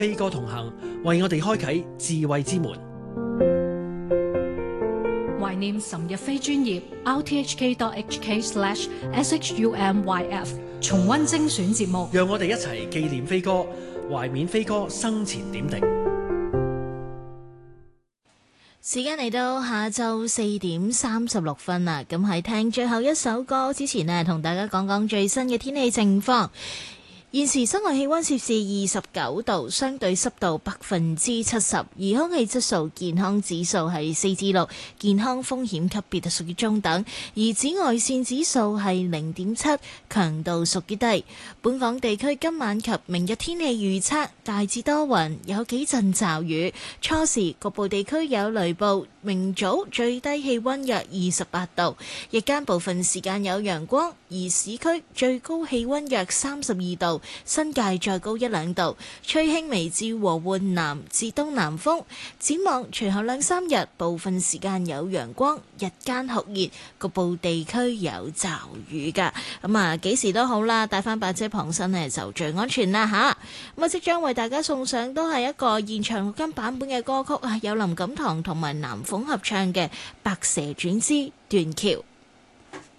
飛哥同行，為我哋開啟智慧之門。 懷念岑日飛專頁 rthk.hk/shumyf 重溫精選節目， 讓我哋一齊紀念飛哥，懷緬飛哥生前點滴。 時間嚟到下晝4:36啦，咁喺聽最後一首歌之前呢，同大家講講最新嘅天氣情況。現時室外氣溫攝氏29度，相對濕度70%，而空氣質素健康指數係4至6，健康風險級別屬於中等，而紫外線指數係0.7，強度屬於低。本港地區今晚及明日天氣預測大致多雲，有幾陣驟雨，初時局部地區有雷暴，明早最低氣溫約28度，日間部分時間有陽光，而市區最高氣溫約32度。新界再高1-2度，吹輕微至和緩南至東南風。展望隨後2-3日，部分時間有陽光，日間酷熱，局部地區有驟雨㗎。幾時都好啦，帶翻把遮傍身呢就最安全啦吓。即將為大家送上都係一個現場錄音版本嘅歌曲啊，有林錦棠同埋南鳳合唱嘅《白蛇傳之斷橋》。